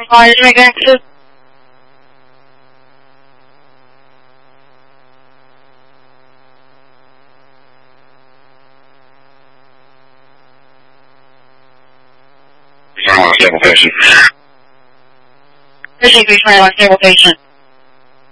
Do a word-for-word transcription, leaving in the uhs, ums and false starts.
Flyers make access. twenty-one stable patient. Appreciate three twenty-one stable patient.